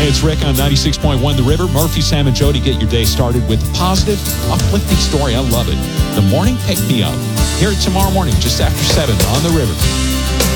Hey, it's Rick on 96.1 The River. Murphy, Sam, and Jody get your day started with a positive, uplifting story. I love it. The Morning Pick Me Up. Hear it tomorrow morning just after 7 on The River.